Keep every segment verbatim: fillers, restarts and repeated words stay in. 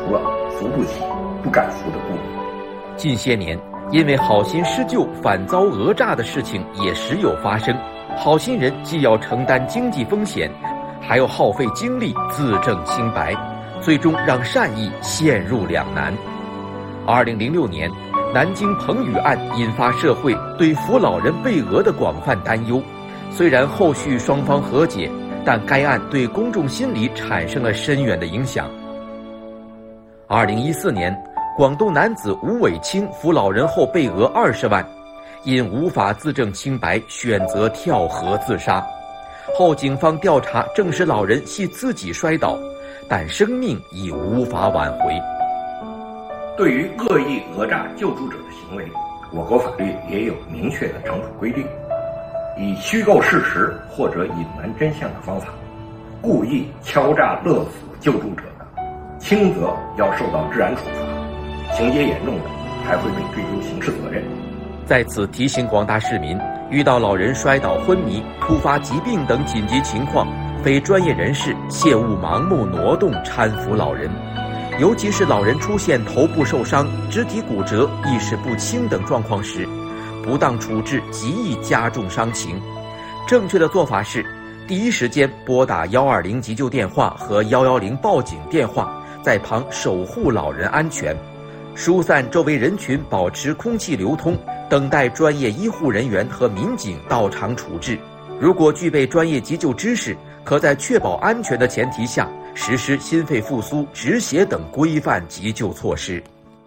除了扶不起、不敢扶的顾虑。 近些年，因为好心施救反遭讹诈的事情也时有发生，好心人既要承担经济风险，还要耗费精力自证清白，最终让善意陷入两难。二零零六年，南京彭宇案引发社会对扶老人被讹的广泛担忧。虽然后续双方和解，但该案对公众心理产生了深远的影响。二零一四年，广东男子吴伟清扶老人后被讹二十万，因无法自证清白，选择跳河自杀。后警方调查证实老人系自己摔倒，但生命已无法挽回。 对于恶意讹诈救助者的行为，我国法律也有明确的惩处规定。以虚构事实或者隐瞒真相的方法，故意敲诈勒索救助者的，轻则要受到治安处罚，情节严重的还会被追究刑事责任。 在此提醒广大市民，遇到老人摔倒、昏迷、突发疾病等紧急情况，非专业人士切勿盲目挪动搀扶老人，尤其是老人出现头部受伤、肢体骨折、意识不清等状况时，不当处置极易加重伤情。正确的做法是，第一时间拨打一二零急救电话和一一零报警电话，在旁守护老人安全，疏散周围人群，保持空气流通，等待专业医护人员和民警到场处置。如果具备专业急救知识，可在确保安全的前提下，实施心肺复苏、止血等规范急救措施。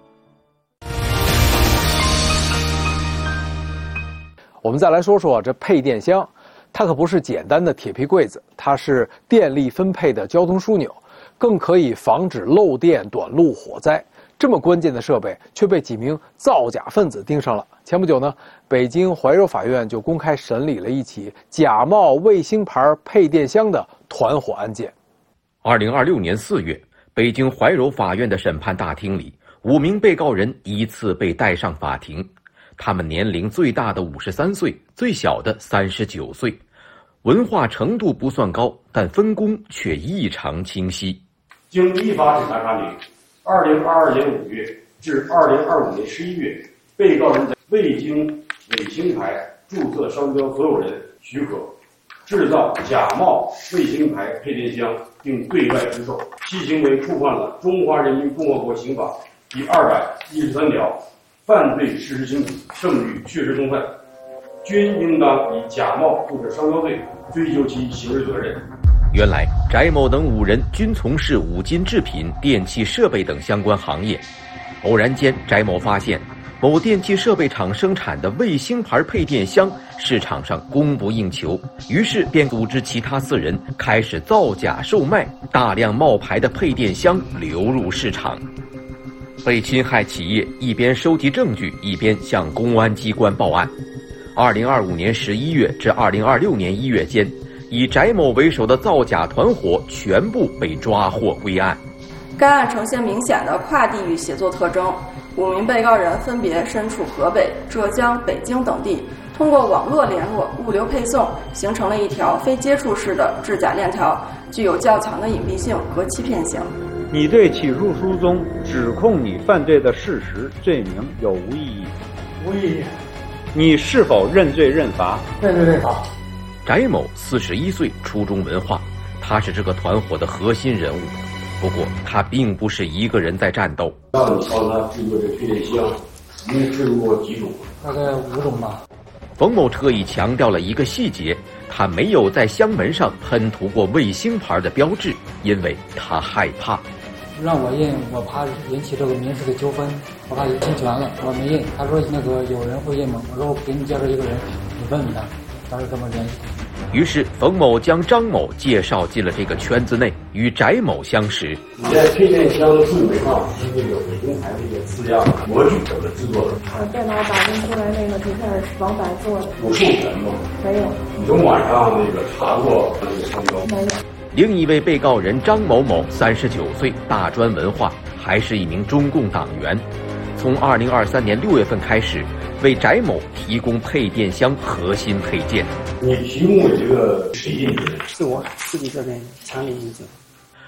我们再来说说这配电箱，它可不是简单的铁皮柜子，它是电力分配的交通枢纽，更可以防止漏电、短路、火灾。这么关键的设备却被几名造假分子盯上了。前不久呢，北京怀柔法院就公开审理了一起假冒卫星牌配电箱的团伙案件。 二零二六年四月，北京怀柔法院的审判大厅里，五名被告人依次被带上法庭。他们年龄最大的五十三岁，最小的三十九岁，文化程度不算高，但分工却异常清晰。 经依法审查查明，二零二二年五月至二零二五年十一月，被告人在未经伪星牌注册商标所有人许可，制造假冒卫星牌配电箱并对外出售，其行为触犯了《中华人民共和国刑法》第二百一十三条。犯罪事实清楚，证据确实充分，均应当以假冒注册商标罪追究其刑事责任。 原来，翟某等五人均从事五金制品、电器设备等相关行业。偶然间，翟某发现某电器设备厂生产的卫星牌配电箱市场上供不应求，于是便组织其他四人开始造假售卖，大量冒牌的配电箱流入市场。被侵害企业一边收集证据，一边向公安机关报案。二零二五年十一月至二零二六年一月间，以翟某为首的造假团伙全部被抓获归案。 该案呈现明显的跨地域协作特征，五名被告人分别身处河北、浙江、北京等地，通过网络联络、物流配送，形成了一条非接触式的制假链条，具有较强的隐蔽性和欺骗性。 你对起诉书中指控你犯罪的事实、罪名有无异议？ 无异议。 你是否认罪认罚？ 认罪认罚。 翟某四十一岁，初中文化，他是这个团伙的核心人物。不过，他并不是一个人在战斗。 让你帮他制作这配电箱，你制作过几种？ 大概五种吧。 冯某特意强调了一个细节，他没有在箱门上喷涂过卫星牌的标志，因为他害怕。 让我印，我怕引起这个民事的纠纷，我怕有侵权了，我没印。他说那个有人会印吗？我说我给你介绍一个人，你问问他。当时这么联系。 于是冯某将张某介绍进了这个圈子内，与翟某相识。 你在配电箱的柜门上是那个卫星牌这个字样模具怎么制作的？ 呃，电脑打印出来那个图片是网版做的。 有授权吗？ 没有。 你从网上那个查过那个商标？ 没有。 另一位被告人张某某，三十九岁，大专文化，还是一名中共党员。从二零二三年六月份开始，为翟某提供配电箱核心配件。 你提供的这个谁印的？ 是我自己这边强力印证。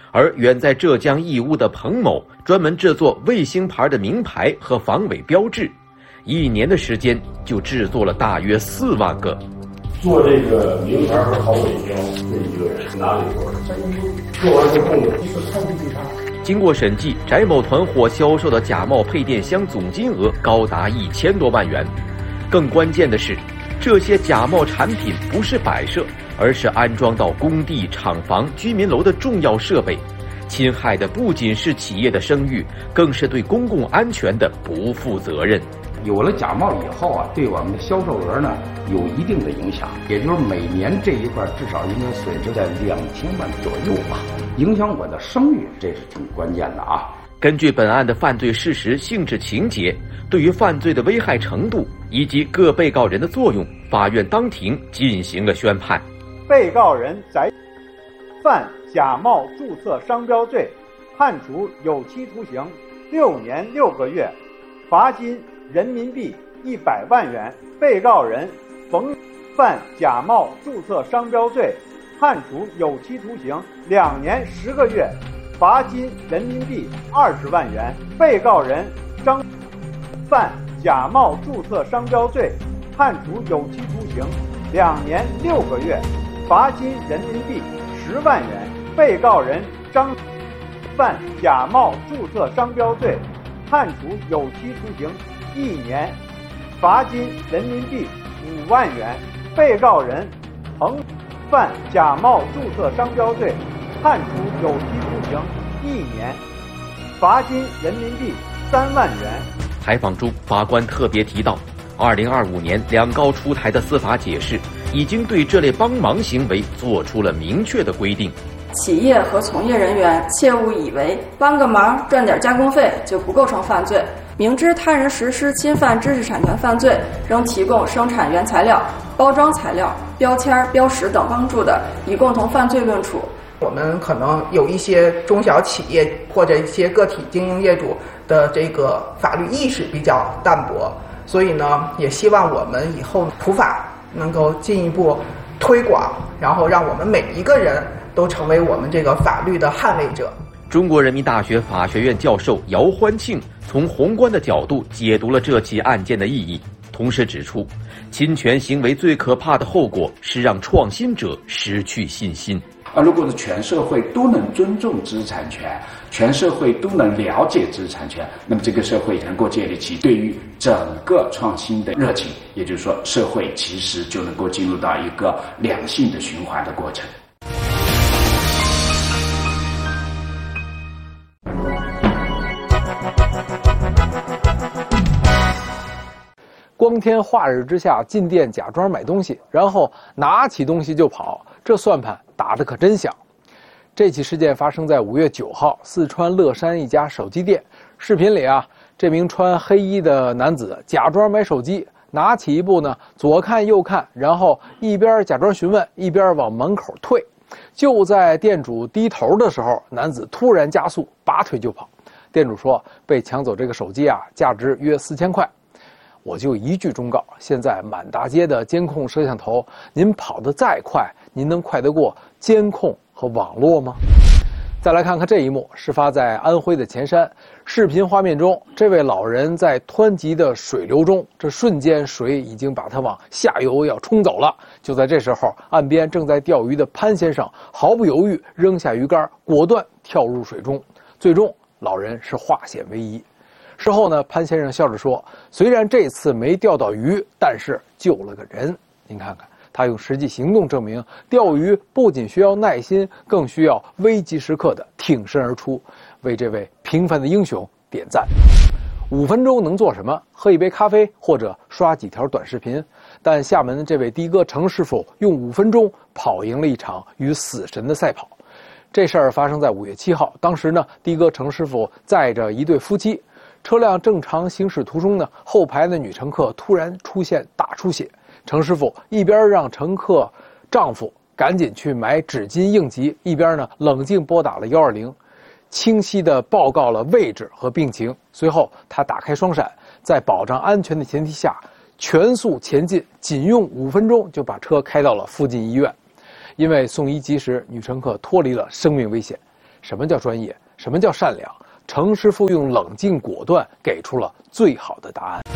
而远在浙江义乌的彭某，专门制作卫星牌的名牌和防伪标志，一年的时间就制作了大约四万个。 做这个名牌和防伪标这一个人哪里做的？做完之后呢， 经过审计，翟某团伙销售的假冒配电箱总金额高达一千多万元。更关键的是，这些假冒产品不是摆设，而是安装到工地、厂房、居民楼的重要设备，侵害的不仅是企业的声誉，更是对公共安全的不负责任。 有了假冒以后啊，对我们的销售额呢有一定的影响，也就是每年这一块至少应该损失在两千万左右吧，影响我的声誉，这是挺关键的啊。 根据本案的犯罪事实、性质、情节，对于犯罪的危害程度以及各被告人的作用，法院当庭进行了宣判。 被告人翟犯假冒注册商标罪，判处有期徒刑六年六个月，罚金人民币一百万元。被告人冯犯假冒注册商标罪，判处有期徒刑两年十个月，罚金人民币二十万元。被告人张犯假冒注册商标罪，判处有期徒刑两年六个月，罚金人民币十万元。被告人张犯假冒注册商标罪，判处有期徒刑一年，罚金人民币五万元。被告人彭犯假冒注册商标罪，判处有期徒刑一年，罚金人民币三万元。 采访中，法官特别提到，二零二五年两高出台的司法解释已经对这类帮忙行为做出了明确的规定。 企业和从业人员切勿以为帮个忙赚点加工费就不构成犯罪，明知他人实施侵犯知识产权犯罪，仍提供生产原材料、包装材料、标签、标识等帮助的，以共同犯罪论处。 我们可能有一些中小企业或者一些个体经营业主的这个法律意识比较淡薄，所以呢，也希望我们以后普法能够进一步推广，然后让我们每一个人都成为我们这个法律的捍卫者。 中国人民大学法学院教授姚欢庆从宏观的角度解读了这起案件的意义，同时指出，侵权行为最可怕的后果是让创新者失去信心。 而如果是全社会都能尊重知识产权，全社会都能了解知识产权，那么这个社会能够建立起对于整个创新的热情，也就是说，社会其实就能够进入到一个良性的循环的过程。 光天化日之下进店假装买东西，然后拿起东西就跑，这算盘打得可真响。这起事件发生在五月九号，四川乐山一家手机店。视频里啊，这名穿黑衣的男子假装买手机，拿起一部呢，左看右看，然后一边假装询问，一边往门口退。就在店主低头的时候，男子突然加速，拔腿就跑。店主说，被抢走这个手机啊，价值约四千块。我就一句忠告，现在满大街的监控摄像头，您跑得再快，您能快得过监控和网络吗？再来看看这一幕，事发在安徽的潜山。视频画面中，这位老人在湍急的水流中，这瞬间水已经把他往下游要冲走了。就在这时候，岸边正在钓鱼的潘先生毫不犹豫扔下鱼竿，果断跳入水中，最终老人是化险为夷。事后呢，潘先生笑着说，虽然这次没钓到鱼，但是救了个人。您看看，他用实际行动证明，钓鱼不仅需要耐心，更需要危急时刻的挺身而出，为这位平凡的英雄点赞。五分钟能做什么？喝一杯咖啡或者刷几条短视频。但厦门的这位的哥程师傅用五分钟跑赢了一场与死神的赛跑。这事儿发生在五月七号，当时呢，的哥程师傅载着一对夫妻，车辆正常行驶途中呢，后排的女乘客突然出现大出血。程师傅一边让乘客丈夫赶紧去买纸巾应急，一边呢冷静拨打了一二零，清晰地报告了位置和病情。随后他打开双闪，在保障安全的前提下全速前进，仅用五分钟就把车开到了附近医院。因为送医及时，女乘客脱离了生命危险。 什么叫专业？什么叫善良？程师傅用冷静果断给出了最好的答案。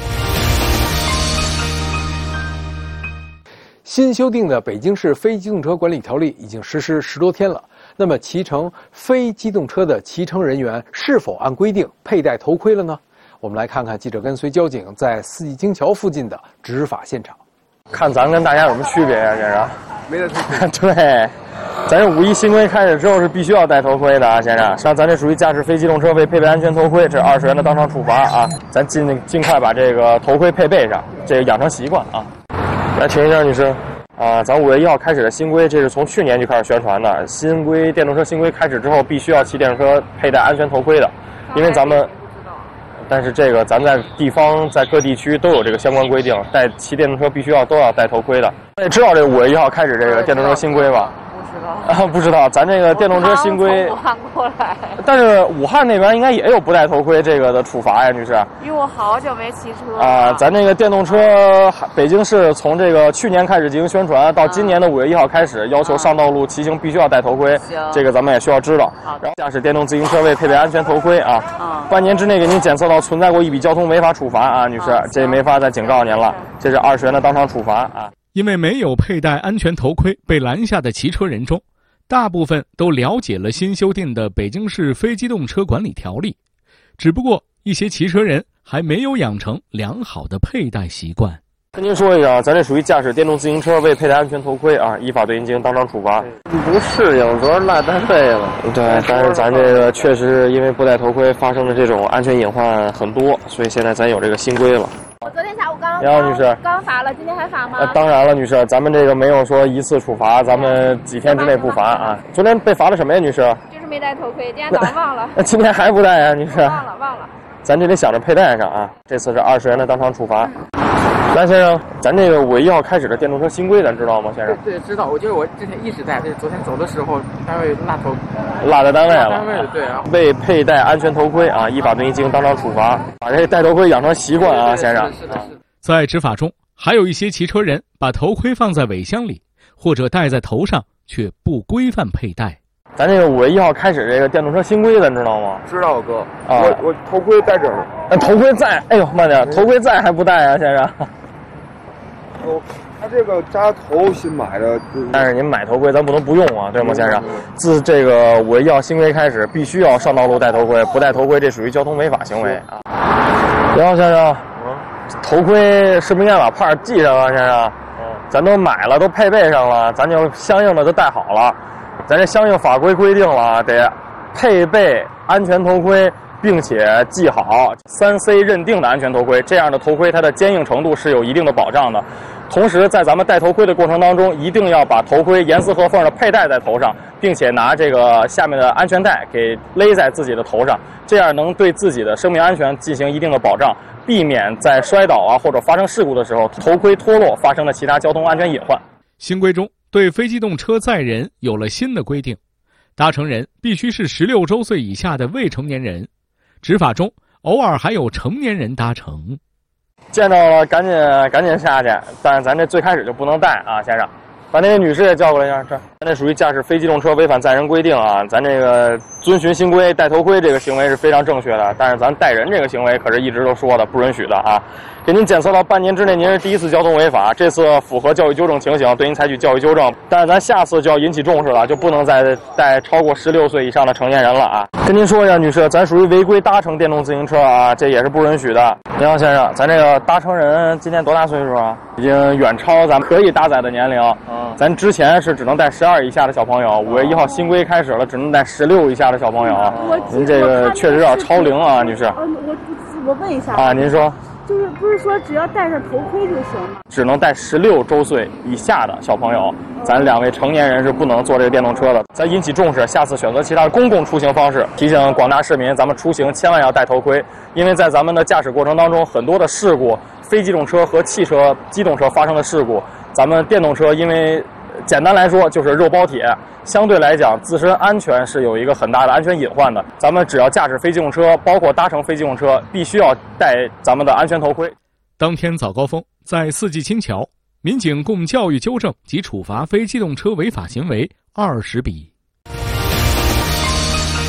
新修订的《北京市非机动车管理条例》已经实施十多天了。那么，骑乘非机动车的骑乘人员是否按规定佩戴头盔了呢？我们来看看记者跟随交警在四季青桥附近的执法现场。 看咱跟大家有什么区别呀、啊？这是没戴头盔。 对，咱这五一新规开始之后是必须要戴头盔的啊，先生。像咱这属于驾驶非机动车未配备安全头盔，这二十元的当场处罚啊！咱尽尽快把这个头盔配备上，这个养成习惯啊。来，停一下，女士。啊，咱五月一号开始的新规，这是从去年就开始宣传的。新规电动车新规开始之后，必须要骑电动车佩戴安全头盔的，因为咱们，但是这个咱在地方在各地区都有这个相关规定，带骑电动车必须要都要戴头盔的。你也知道这五月一号开始这个电动车新规吧？ 不知道啊，不知道，咱这个电动车新规， 武汉过来， 但是武汉那边应该也有不戴头盔这个的处罚呀，女士。 因为我好久没骑车啊，咱这个电动车，北京市从这个去年开始进行宣传，到今年的五月一号开始，要求上道路骑行必须要戴头盔。 行， 这个咱们也需要知道。然后驾驶电动自行车未配备安全头盔啊， 嗯， 半年之内给您检测到存在过一笔交通违法处罚啊，女士，这没法再警告您了，这是二十元的当场处罚啊。 因为没有佩戴安全头盔被拦下的骑车人中，大部分都了解了新修订的《北京市非机动车管理条例》，只不过一些骑车人还没有养成良好的佩戴习惯。 跟您说一下，咱这属于驾驶电动自行车未佩戴安全头盔啊，依法对您进行当场处罚。 不适应，主要是赖单位了。 对，但是咱这个确实因为不戴头盔发生的这种安全隐患很多，所以现在咱有这个新规了。 我昨天下午刚杨女士刚罚了，今天还罚吗？ 呃，当然了，女士，咱们这个没有说一次处罚，咱们几天之内不罚啊。昨天被罚了什么呀，女士？ 就是没戴头盔，今天早上忘了。 那今天还不戴啊，女士？ 忘了忘了。 咱这得想着佩戴上啊。这次是二十元的当场处罚。来，先生，咱这个五月一号开始的电动车新规，咱知道吗，先生？ 对，知道。我觉得我之前一直戴，这昨天走的时候单位落头， 落在单位了。 单位对啊。 未佩戴安全头盔啊，依法对您进行当场处罚。把这戴头盔养成习惯啊，先生。 是的，是的。 在执法中，还有一些骑车人把头盔放在尾箱里，或者戴在头上，却不规范佩戴。 咱这个五月一号开始这个电动车新规，咱知道吗？ 知道，哥。 啊， 我我头盔戴这儿。 那头盔在，哎呦，慢点，头盔在还不戴啊，先生？ 哦，他这个扎头新买的， 但是您买头盔，咱不能不用啊，对吗，先生？自这个五月一号新规开始，必须要上道路戴头盔，不戴头盔这属于交通违法行为啊。然后，先生。头盔是不是应该把帕系上啊，先生？嗯，咱都买了，都配备上了，咱就相应的都戴好了。咱这相应法规规定了，得配备安全头盔，并且系好三 C 认定的安全头盔。这样的头盔，它的坚硬程度是有一定的保障的。同时，在咱们戴头盔的过程当中，一定要把头盔严丝合缝的佩戴在头上，并且拿这个下面的安全带给勒在自己的头上，这样能对自己的生命安全进行一定的保障。避免在摔倒啊或者发生事故的时候，头盔脱落发生的其他交通安全隐患。 新规中对非机动车载人有了新的规定，搭乘人必须是十六周岁以下的未成年人，执法中偶尔还有成年人搭乘。 见着了赶紧赶紧下去，但是咱这最开始就不能带啊，先生。把那个女士也叫过来一下，这咱这属于驾驶非机动车违反载人规定啊，咱这个遵循新规戴头盔这个行为是非常正确的，但是咱带人这个行为可是一直都说的不允许的啊。给您检测到半年之内您是第一次交通违法，这次符合教育纠正情形，对您采取教育纠正，但是咱下次就要引起重视了，就不能再带超过十六岁以上的成年人了啊。跟您说一下，女士，咱属于违规搭乘电动自行车啊，这也是不允许的。您好，先生，咱这个搭乘人今年多大岁数啊？已经远超咱们可以搭载的年龄。嗯，咱之前是只能带十二以下的小朋友，五月一号新规开始了，只能带十六以下的小朋友。您这个确实要超龄啊，女士。 嗯，我我问一下啊，您说。 就是不是说只要戴上头盔就行吗？ 只能带十六周岁以下的小朋友，咱两位成年人是不能坐这个电动车的。咱引起重视，下次选择其他公共出行方式。提醒广大市民，咱们出行千万要戴头盔，因为在咱们的驾驶过程当中，很多的事故，非机动车和汽车、机动车发生的事故，咱们电动车因为简单来说就是肉包铁，相对来讲自身安全是有一个很大的安全隐患的。咱们只要驾驶非机动车，包括搭乘非机动车，必须要戴咱们的安全头盔。 当天早高峰，在四季青桥，民警共教育纠正及处罚非机动车违法行为二十笔。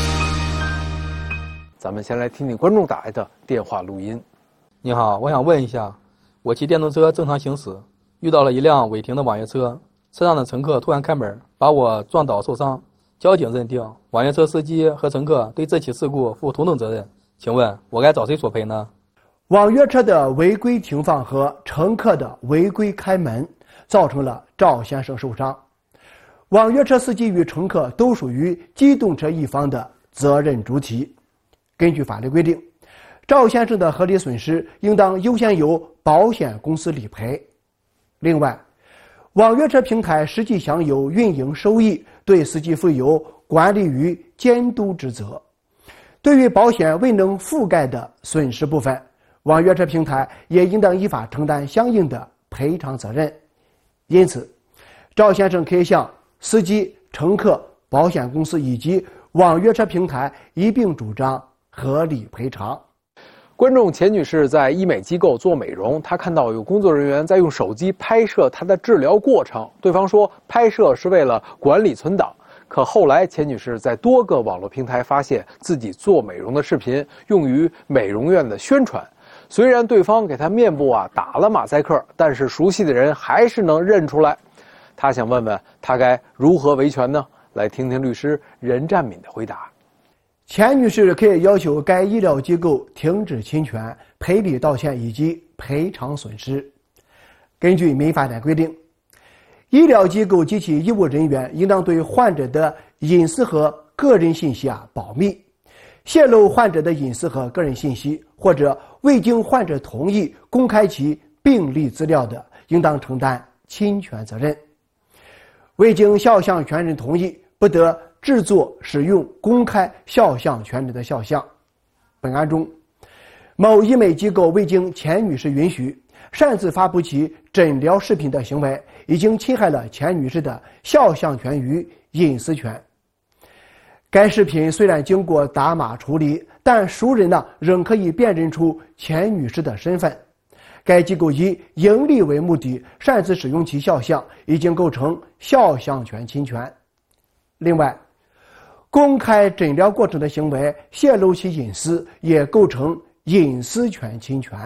咱们先来听听观众打来的电话录音。 你好，我想问一下，我骑电动车正常行驶，遇到了一辆违停的网约车，车上的乘客突然开门，把我撞倒受伤。交警认定网约车司机和乘客对这起事故负同等责任，请问我该找谁索赔呢？ 网约车的违规停放和乘客的违规开门，造成了赵先生受伤。网约车司机与乘客都属于机动车一方的责任主体。根据法律规定，赵先生的合理损失应当优先由保险公司理赔。另外，网约车平台实际享有运营收益，对司机负有管理与监督职责。对于保险未能覆盖的损失部分，网约车平台也应当依法承担相应的赔偿责任。因此，赵先生可以向司机、乘客、保险公司以及网约车平台一并主张合理赔偿。 观众钱女士在医美机构做美容，她看到有工作人员在用手机拍摄她的治疗过程，对方说拍摄是为了管理存档。可后来钱女士在多个网络平台发现自己做美容的视频用于美容院的宣传，虽然对方给她面部啊打了马赛克，但是熟悉的人还是能认出来。她想问问她该如何维权呢？来听听律师任占敏的回答。 钱女士可以要求该医疗机构停止侵权、赔礼道歉以及赔偿损失。根据民法典规定，医疗机构及其医务人员应当对患者的隐私和个人信息啊保密，泄露患者的隐私和个人信息，或者未经患者同意公开其病历资料的，应当承担侵权责任。未经肖像权人同意，不得制作、使用、公开肖像权人的肖像。本案中，某医美机构未经钱女士允许，擅自发布其诊疗视频的行为，已经侵害了钱女士的肖像权与隐私权。该视频虽然经过打码处理，但熟人呢仍可以辨认出钱女士的身份。该机构以盈利为目的，擅自使用其肖像，已经构成肖像权侵权。另外，公开诊疗过程的行为，泄露其隐私，也构成隐私权侵权。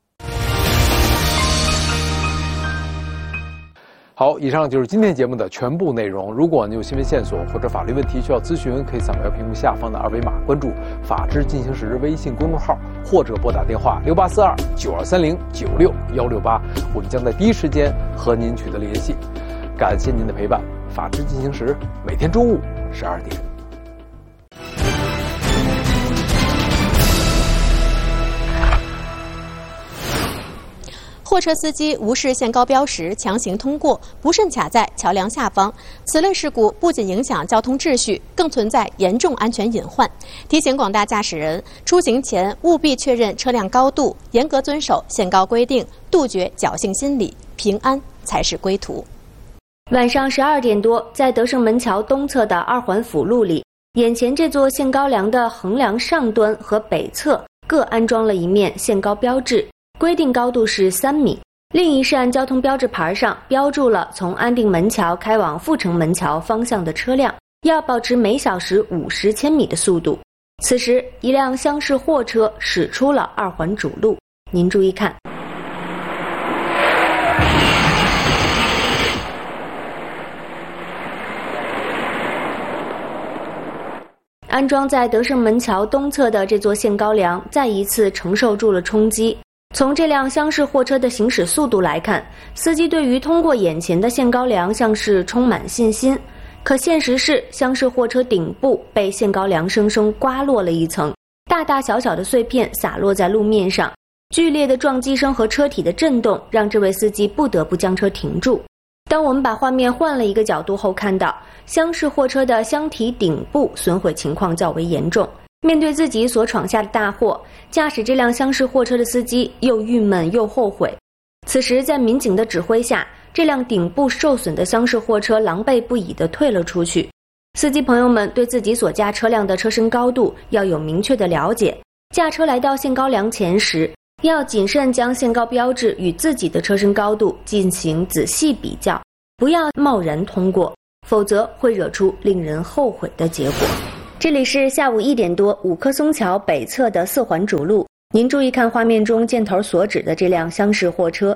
好，以上就是今天节目的全部内容。如果你有新闻线索或者法律问题需要咨询，可以扫描屏幕下方的二维码，关注“法治进行时”微信公众号，或者拨打电话六八四二九二三零九六幺六八，我们将在第一时间和您取得联系。感谢您的陪伴，法治进行时每天中午十二点。 货车司机无视限高标时强行通过，不慎卡在桥梁下方。此类事故不仅影响交通秩序，更存在严重安全隐患。提醒广大驾驶人，出行前务必确认车辆高度，严格遵守限高规定，杜绝侥幸心理，平安才是归途。 晚上十二点多，在德胜门桥东侧的二环辅路里，眼前这座限高梁的横梁上端和北侧各安装了一面限高标志，规定高度是三米。另一扇交通标志牌上标注了从安定门桥开往阜成门桥方向的车辆要保持每小时五十千米的速度。此时，一辆厢式货车驶出了二环主路。您注意看。安装在德胜门桥东侧的这座限高梁再一次承受住了冲击。从这辆厢式货车的行驶速度来看，司机对于通过眼前的限高梁像是充满信心。可现实是，厢式货车顶部被限高梁生生刮落了一层，大大小小的碎片洒落在路面上。剧烈的撞击声和车体的震动让这位司机不得不将车停住。当我们把画面换了一个角度后，看到厢式货车的箱体顶部损毁情况较为严重。面对自己所闯下的大祸，驾驶这辆厢式货车的司机又郁闷又后悔。此时，在民警的指挥下，这辆顶部受损的厢式货车狼狈不已地退了出去。司机朋友们对自己所驾车辆的车身高度要有明确的了解，驾车来到限高梁前时，要谨慎将限高标志与自己的车身高度进行仔细比较，不要贸然通过，否则会惹出令人后悔的结果。 这里是下午一点多，五棵松桥北侧的四环主路。您注意看画面中箭头所指的这辆厢式货车。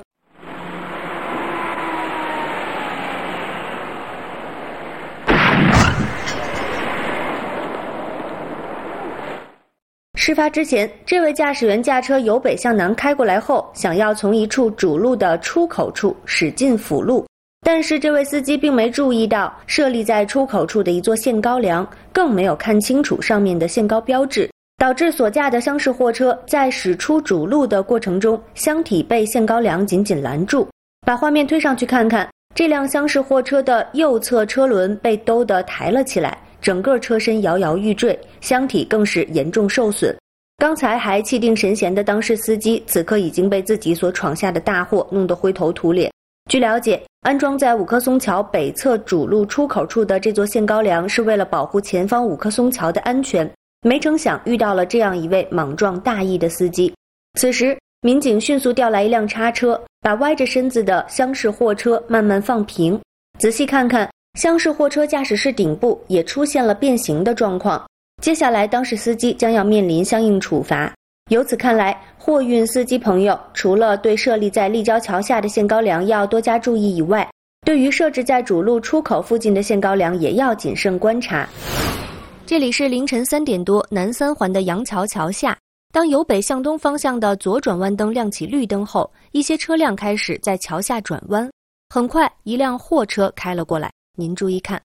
事发之前，这位驾驶员驾车由北向南开过来后，想要从一处主路的出口处驶进辅路。但是这位司机并没注意到设立在出口处的一座限高梁，更没有看清楚上面的限高标志，导致所驾的厢式货车在驶出主路的过程中，箱体被限高梁紧紧拦住。把画面推上去看看，这辆厢式货车的右侧车轮被兜得抬了起来，整个车身摇摇欲坠，箱体更是严重受损。刚才还气定神闲的当事司机，此刻已经被自己所闯下的大祸弄得灰头土脸。据了解，安装在五棵松桥北侧主路出口处的这座限高梁是为了保护前方五棵松桥的安全，没成想遇到了这样一位莽撞大意的司机。此时，民警迅速调来一辆叉车，把歪着身子的厢式货车慢慢放平。仔细看看，厢式货车驾驶室顶部也出现了变形的状况。接下来，当事司机将要面临相应处罚。由此看来，货运司机朋友除了对设立在立交桥下的限高梁要多加注意以外，对于设置在主路出口附近的限高梁也要谨慎观察。这里是凌晨三点多，南三环的杨桥桥下。当由北向东方向的左转弯灯亮起绿灯后，一些车辆开始在桥下转弯。很快，一辆货车开了过来，您注意看。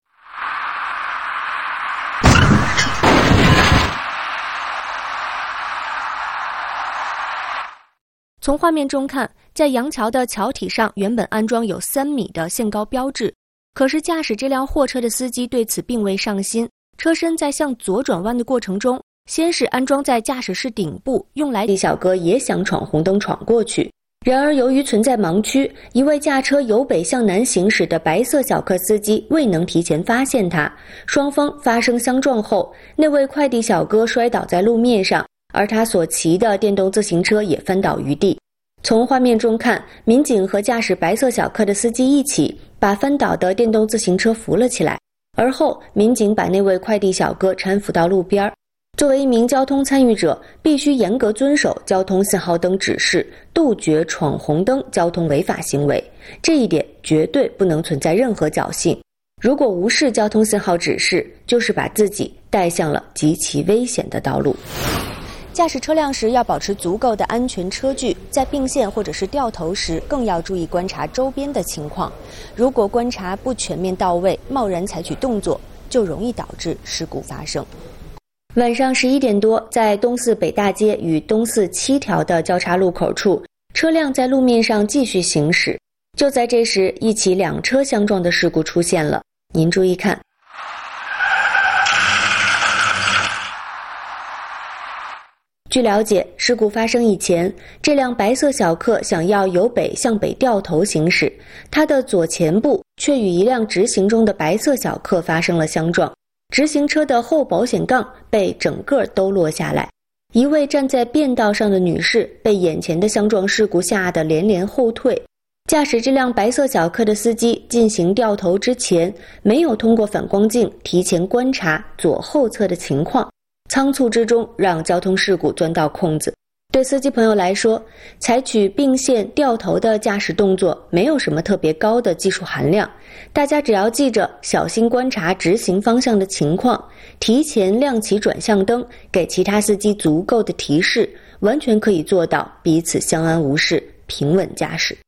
从画面中看，在杨桥的桥体上原本安装有三米的限高标志，可是驾驶这辆货车的司机对此并未上心，车身在向左转弯的过程中，先是安装在驾驶室顶部，用来的小哥也想闯红灯闯过去。然而由于存在盲区，一位驾车由北向南行驶的白色小客司机未能提前发现他，双方发生相撞后，那位快递小哥摔倒在路面上，而他所骑的电动自行车也翻倒于地。从画面中看，民警和驾驶白色小客的司机一起把翻倒的电动自行车扶了起来，而后民警把那位快递小哥搀扶到路边。作为一名交通参与者，必须严格遵守交通信号灯指示，杜绝闯红灯交通违法行为，这一点绝对不能存在任何侥幸。如果无视交通信号指示，就是把自己带向了极其危险的道路。驾驶车辆时要保持足够的安全车距，在并线或者是掉头时更要注意观察周边的情况。如果观察不全面到位，贸然采取动作，就容易导致事故发生。晚上十一点多，在东四北大街与东四七条的交叉路口处，车辆在路面上继续行驶。就在这时，一起两车相撞的事故出现了。您注意看。据了解，事故发生以前，这辆白色小客想要由北向北掉头行驶，它的左前部却与一辆直行中的白色小客发生了相撞，直行车的后保险杠被整个兜落下来，一位站在便道上的女士被眼前的相撞事故吓得连连后退。驾驶这辆白色小客的司机进行掉头之前，没有通过反光镜提前观察左后侧的情况，仓促之中让交通事故钻到空子。对司机朋友来说，采取并线掉头的驾驶动作没有什么特别高的技术含量，大家只要记着小心观察直行方向的情况，提前亮起转向灯，给其他司机足够的提示，完全可以做到彼此相安无事，平稳驾驶。